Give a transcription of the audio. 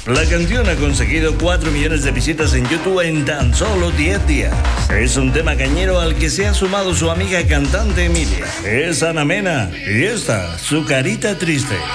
La canción ha conseguido 4 millones de visitas en YouTube en tan solo 10 días. Es un tema cañero al que se ha sumado su amiga cantante Emilia. Es Ana Mena y esta, su carita triste.